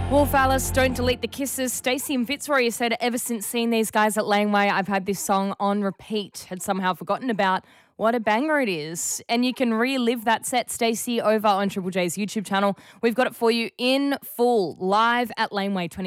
Wolf Alice, Don't Delete the Kisses. Stacey and Fitzroy said, ever since seeing these guys at Laneway, I've had this song on repeat. Had somehow forgotten about what a banger it is. And you can relive that set, Stacey, over on Triple J's YouTube channel. We've got it for you in full, live at Laneway